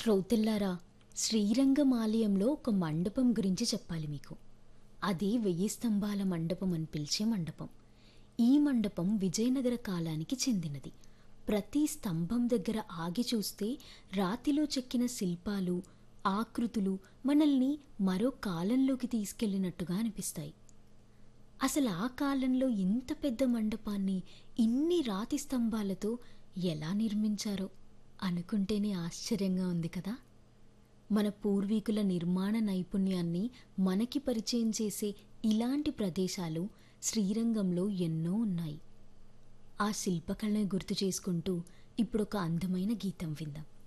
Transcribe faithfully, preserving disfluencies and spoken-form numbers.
శ్రోతల్లారా, శ్రీరంగం ఆలయంలో ఒక మండపం గురించి చెప్పాలి మీకు. అది వెయ్యి స్తంభాల మండపం అని పిలిచే మండపం. ఈ మండపం విజయనగర కాలానికి చెందినది. ప్రతి స్తంభం దగ్గర ఆగి చూస్తే రాతిలో చెక్కిన శిల్పాలు, ఆకృతులు మనల్ని మరో కాలంలోకి తీసుకెళ్ళినట్టుగా అనిపిస్తాయి. అసలు ఆ కాలంలో ఇంత పెద్ద మండపాన్ని ఇన్ని రాతి స్తంభాలతో ఎలా నిర్మించారో అనుకుంటేనే ఆశ్చర్యంగా ఉంది కదా. మన పూర్వీకుల నిర్మాణ నైపుణ్యాన్ని మనకి పరిచయం చేసే ఇలాంటి ప్రదేశాలు శ్రీరంగంలో ఎన్నో ఉన్నాయి. ఆ శిల్పకళను గుర్తు చేసుకుంటూ ఇప్పుడు ఒక అందమైన గీతం విందాం.